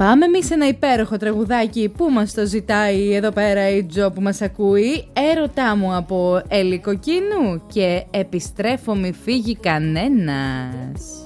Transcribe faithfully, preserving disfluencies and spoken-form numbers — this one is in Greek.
Πάμε εμείς ένα υπέροχο τραγουδάκι που μας το ζητάει εδώ πέρα η Τζο που μας ακούει. Έρωτά μου από Έλλη Κοκκίνου και επιστρέφω μη φύγει κανένας.